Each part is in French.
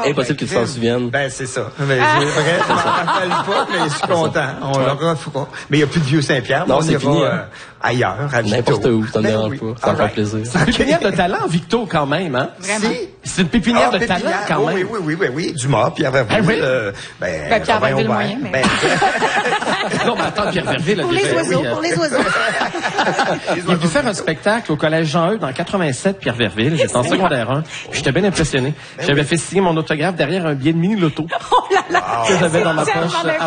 impossible que tu t'en souviennes. Ben, c'est ça. Mais c'est vrai, je m'en rappelle pas, mais je suis content. On l'aura, mais il n'y a plus de Vieux-Saint-Pierre. Non, c'est fini. Ailleurs, à Victo. N'importe où, ça ne dérange pas. Ça me fait plaisir. C'est une pépinière de talent, Victo, quand même, hein? Vraiment. C'est une pépinière de talent, quand même. Oui. Dumas, Pierre Verville. Pierre Verville moyen, mais... Non, mais attends, Pierre Verville... Pour les oiseaux, pour les oiseaux. Il a pu faire un spectacle au Collège Jean-Eudes en 87, Pierre Verville. J'étais en secondaire 1. J'étais bien impressionné. J'avais fait signer mon autographe derrière un billet de mini-loto. Oh là là! Que j'avais dans ma poche.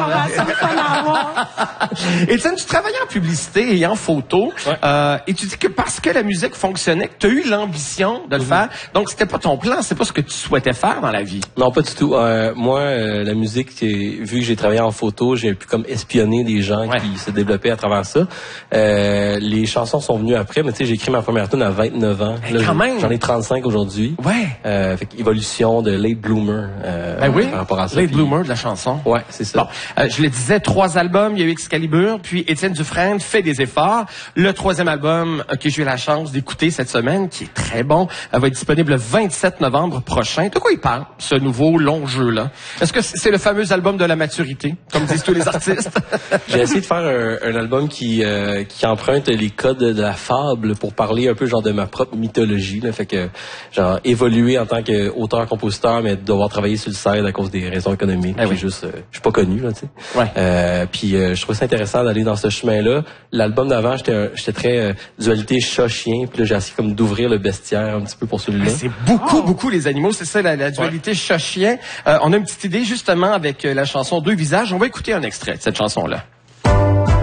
Étienne, tu travaillais en publicité et en photo. Ouais. Et tu dis que parce que la musique fonctionnait, que tu as eu l'ambition de le faire. Donc, c'était pas ton plan, c'est pas ce que tu souhaitais faire dans la vie. Non, pas du tout. Moi, la musique, vu que j'ai travaillé en photo, j'ai pu comme espionner des gens qui se développaient à travers ça. Les chansons sont venues après, mais tu sais, j'ai écrit ma première tune à 29 ans. Là, quand même! J'en ai 35 aujourd'hui. Ouais. Fait qu'évolution de Late Bloomer. Par rapport à ça. Late Bloomer de la chanson. Ouais, c'est ça. Bon, je le disais, 3 albums, il y a eu Excalibur, puis Étienne Dufresne fait des efforts. Le 3e album que j'ai eu la chance d'écouter cette semaine, qui est très bon, va être disponible le 27 novembre prochain. De quoi il parle, ce nouveau long jeu-là? Est-ce que c'est le fameux album de la maturité, comme disent tous les artistes? J'ai essayé de faire un album qui emprunte les codes de la fable pour parler un peu genre de ma propre mythologie. Là. Fait que genre évoluer en tant qu'auteur-compositeur, mais devoir travailler sur le side à cause des raisons économiques. Je suis pas connu, là, tu sais. Puis je trouvais ça intéressant d'aller dans ce chemin-là. L'album d'avant, j'étais très dualité chat-chien. Puis là, j'ai essayé comme d'ouvrir le bestiaire un petit peu pour celui-là. C'est beaucoup les animaux. C'est ça, la dualité chat-chien. On a une petite idée, justement, avec la chanson Deux visages. On va écouter un extrait de cette chanson-là.